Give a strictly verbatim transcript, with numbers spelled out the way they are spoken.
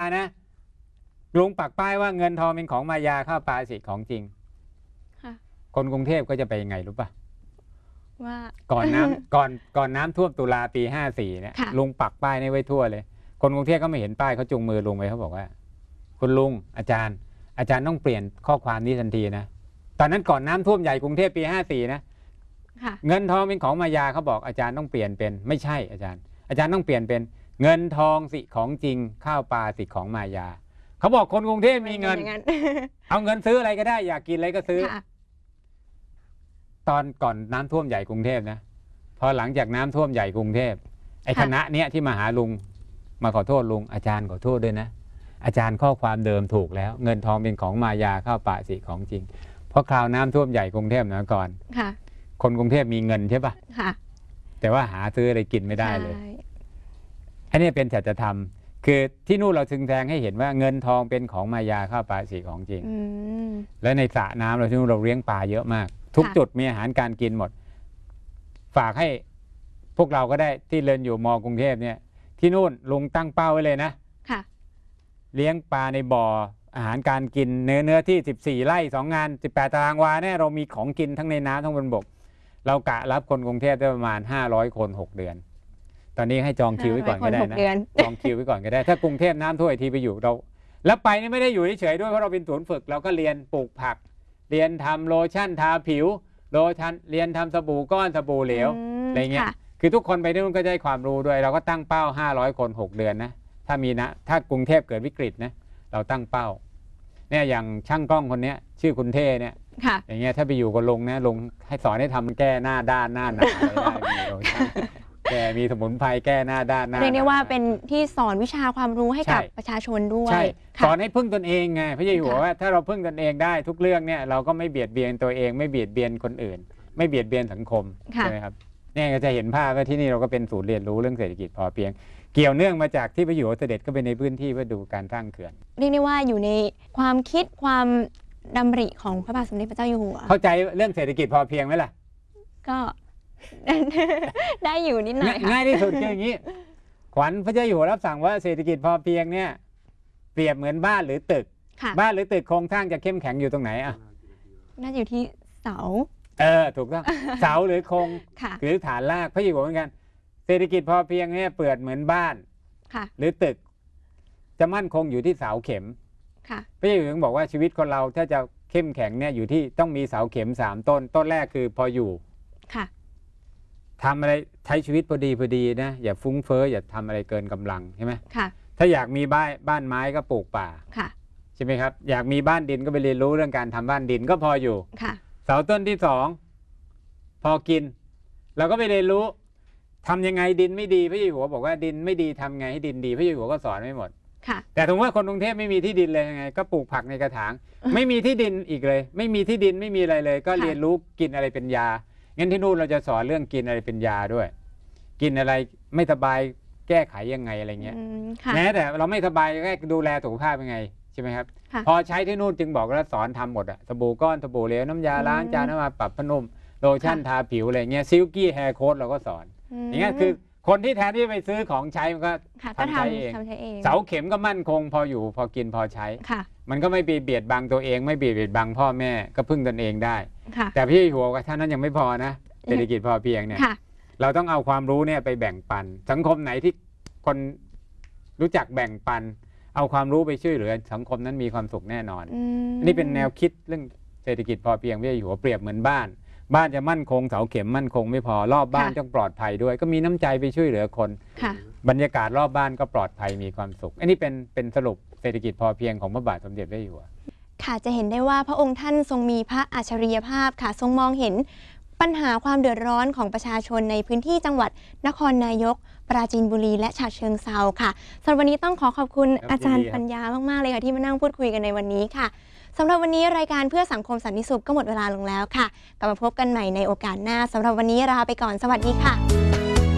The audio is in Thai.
นะลุงปักป้ายว่าเงินทองเป็นของมายาข้าวปลาสิของจริงคนกรุงเทพก็จะไปยังไงรู้ป่ะว่าก่อนน้ำก่อนก่อนน้ำท่วมตุลาปีห้าสี่เนี่ยลุงปักป้ายนี่ไว้ทั่วเลยคนกรุงเทพก็ไม่เห็นป้ายเขาจูงมือลุงไปเขาบอกว่าคุณลุงอาจารย์อาจารย์ต้องเปลี่ยนข้อความนี้ทันทีนะตอนนั้นก่อนน้ำท่วมใหญ่กรุงเทพปีห้าสี่นะเงินทองเป็นของมายาเขาบอกอาจารย์ต้องเปลี่ยนเป็นไม่ใช่อาจารย์อาจารย์ต้องเปลี่ยนเป็นเงินทองสิของจริงข้าวปลาสิของมายาเขาบอกคนกรุงเทพมีเงินเอาเงินซื้ออะไรก็ได้อยากกินอะไรก็ซื้อตอนก่อนน้ำท่วมใหญ่กรุงเทพนะพอหลังจากน้ำท่วมใหญ่กรุงเทพไอ้คณะเนี้ยที่มาหาลุงมาขอโทษลุงอาจารย์ขอโทษด้วยนะอาจารย์ข้อความเดิมถูกแล้วเงินทองเป็นของมายาข้าวปลาสิของจริงเพราะคราวน้ำท่วมใหญ่กรุงเทพนะก่อนคนกรุงเทพมีเงินใช่ปะแต่ว่าหาซื้ออะไรกินไม่ได้เลยอันนี้เป็นสัจธรรมคือที่นู่นเราถึงแสดงให้เห็นว่าเงินทองเป็นของมายาข้าวปลาสิของจริงและในสระน้ำเราที่นู่นเราเลี้ยงปลาเยอะมากทุกจุดมีอาหารการกินหมดฝากให้พวกเราก็ได้ที่เรียนอยู่มกรุงเทพเนี่ยที่นู่นลุงตั้งเป้าไว้เลยนะเลี้ยงปลาในบ่ออาหารการกินเนื้อเนื้อที่สิบสี่ไร่สองงานสิบแปดตารางวาเนี่ยเรามีของกินทั้งในน้ำทั้งบนบกเรากะรับคนกรุงเทพได้ประมาณห้าร้อยคนหกเดือนตอนนี้ให้จองคิวไว้ก่อนก็ได้นะจองคิวไว้ก่อนก็ได้ถ้ากรุงเทพน้ำท่วมทีไปอยู่เราแล้วไปนี่ไม่ได้อยู่เฉยๆด้วยเพราะเราเป็นศูนย์ฝึกเราก็เรียนปลูกผักเรียนทำโลชั่นทาผิวโลชั่นเรียนทำสบู่ก้อนสบู่เหลวอะไรเงี้ยคือทุกคนไปที่นู่นก็ได้ความรู้ด้วยเราก็ตั้งเป้าห้าร้อยคนหกเดือนนะถ้ามีนะถ้ากรุงเทพเกิดวิกฤตนะเราตั้งเป้าเนี่ยอย่างช่างกล้องคนนี้ชื่อคุณเท่เนี่ยอย่างเงี้ยถ้าไปอยู่กับลุงนะลุงให้สอนให้ทำแก้หน้าด้านหน้าหนาแกมีสมุนไพรแก้หน้าด้านหน้าเรียกได้ว่าเป็นที่สอนวิชาความรู้ให้กับประชาชนด้วยสอนให้พึ่งตนเองไงพระเจ้าอยู่หัวว่าถ้าเราพึ่งตนเองได้ทุกเรื่องเนี่ยเราก็ไม่เบียดเบียนตัวเองไม่เบียดเบียนคนอื่นไม่เบียดเบียนสังคมใช่ไหมครับเนี่ยก็จะเห็นภาพว่าที่นี่เราก็เป็นศูนย์เรียนรู้เรื่องเศรษฐกิจพอเพียงเกี่ยวเนื่องมาจากที่พระอยู่หัวเสด็จก็เป็นในพื้นที่เพื่อดูการสร้างเขื่อนเรียกได้ว่าอยู่ในความคิดความดำริของพระบาทสมเด็จพระเจ้าอยู่หัวเข้าใจเรื่องเศรษฐกิจพอเพียงไหมล่ะก็ได้อยู่นิดหน่อยง่ายที่สุดคืออย่างนี้ขวัญพระเจ้าอยู่หัวรับสั่งว่าเศรษฐกิจพอเพียงเนี่ยเปรียบเหมือนบ้านหรือตึกบ้านหรือตึกโครงสร้างจะเข้มแข็งอยู่ตรงไหนอ่ะน่าอยู่ที่เสาเออถูกต้องเสาหรือโครงหรือฐานรากพระเจ้าอยู่หัวเหมือนกันเศรษฐกิจพอเพียงเนี่ยเปรียบเหมือนบ้านหรือตึกจะมั่นคงอยู่ที่เสาเข็มพระเจ้าอยู่หัวบอกว่าชีวิตคนเราถ้าจะเข้มแข็งเนี่ยอยู่ที่ต้องมีเสาเข็มสามต้นต้นแรกคือพออยู่ทำอะไรใช้ชีวิตพอดีพอดีนะอย่าฟุ้งเฟ้ออย่าทำอะไรเกินกำลังใช่ไหมถ้าอยากมีบ้านบ้านไม้ก็ปลูกป่าใช่ไหมครับอยากมีบ้านดินก็ไปเรียนรู้เรื่องการทำบ้านดินก็พออยู่เสาต้นที่สองพอกินเราก็ไปเรียนรู้ทำยังไงดินไม่ดีพระเจ้าอยู่หัวบอกว่าดินไม่ดีทำไงให้ดินดีพระเจ้าอยู่หัวก็สอนไม่หมดแต่ถึงว่าคนกรุงเทพไม่มีที่ดินเลยยังไงก็ปลูกผักในกระถางไม่มีที่ดินอีกเลยไม่มีที่ดินไม่มีอะไรเลยก็เรียนรู้กินอะไรเป็นยางั้นที่นู่นเราจะสอนเรื่องกินอะไรเป็นยาด้วยกินอะไรไม่สบายแก้ไขยังไงอะไรเงี้ยแม้แต่เราไม่สบายแค่ดูแลสุขภาพยังไงใช่ไหมครับพอใช้ที่นู่นจึงบอกว่าสอนทำหมดอะสบู่ก้อนสบู่เหลวน้ำยาล้างจานน้ำมาปรับผ้านุ่มโลชั่นทาผิวอะไรเงี้ยซิลกี้แฮร์โค้ดเราก็สอนอย่างเงี้ยคือคนที่แทนที่ไปซื้อของใช้มันก็ทำใช้เองเสาเข็มก็มั่นคงพออยู่พอกินพอใช้มันก็ไม่เบียดบังตัวเองไม่เบียดบังพ่อแม่ก็พึ่งตนเองได้แต่พี่หัวกับท่านนั้นยังไม่พอนะเศรษฐกิจพอเพียงเนี่ยเราต้องเอาความรู้เนี่ยไปแบ่งปันสังคมไหนที่คนรู้จักแบ่งปันเอาความรู้ไปช่วยเหลือสังคมนั้นมีความสุขแน่นอนนี่เป็นแนวคิดเรื่องเศรษฐกิจพอเพียงพี่หัวเปรียบเหมือนบ้านบ้านจะมั่นคงเสาเข็มมั่นคงไม่พอรอบบ้านต้องปลอดภัยด้วยก็มีน้ำใจไปช่วยเหลือคนบรรยากาศรอบบ้านก็ปลอดภัยมีความสุขอันนี้เป็นเป็นสรุปเศรษฐกิจพอเพียงของพระบาทสมเด็จพระเจ้าอยู่หัวค่ะจะเห็นได้ว่าพระองค์ท่านทรงมีพระอัจฉริยภาพค่ะทรงมองเห็นปัญหาความเดือดร้อนของประชาชนในพื้นที่จังหวัดนครนายกปราจีนบุรีและฉะเชิงเทราค่ะสำหรับวันนี้ต้องขอขอบคุณอาจารย์ปัญญามากๆเลยค่ะที่มานั่งพูดคุยกันในวันนี้ค่ะสำหรับวันนี้รายการเพื่อสังคมสันติสุขก็หมดเวลาลงแล้วค่ะกลับมาพบกันใหม่ในโอกาสหน้าสำหรับวันนี้ลาไปก่อนสวัสดีค่ะ